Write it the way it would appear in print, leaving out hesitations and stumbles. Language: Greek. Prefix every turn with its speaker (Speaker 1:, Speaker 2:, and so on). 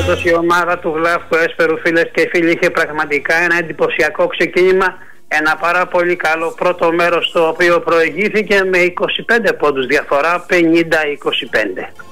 Speaker 1: Η ομάδα του Γλαύκου Έσπερου, φίλες και φίλοι, είχε πραγματικά ένα εντυπωσιακό ξεκίνημα. Ένα πάρα πολύ καλό πρώτο μέρος, το οποίο προηγήθηκε με 25 πόντους διαφορά, 50-25.